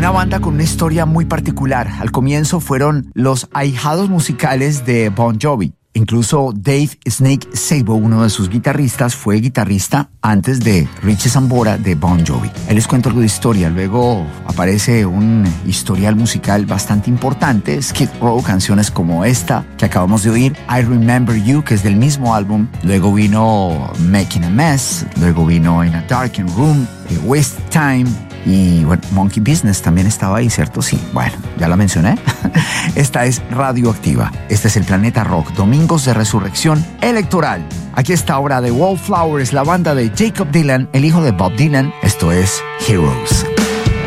Una banda con una historia muy particular. Al comienzo fueron los ahijados musicales de Bon Jovi. Incluso Dave Snake Sabo, uno de sus guitarristas, fue guitarrista antes de Richie Sambora de Bon Jovi. Él les cuento algo de historia. Luego aparece un historial musical bastante importante. Skid Row, canciones como esta que acabamos de oír. I Remember You, que es del mismo álbum. Luego vino Making a Mess. Luego vino In a Darkened Room. Waste Time. Y bueno, Monkey Business también estaba ahí, ¿cierto? Sí, bueno, ya la mencioné. Esta es Radioactiva. Este es el Planeta Rock. Domingos de Resurrección Electoral. Aquí está ahora The Wallflowers, la banda de Jacob Dylan, el hijo de Bob Dylan. Esto es Heroes.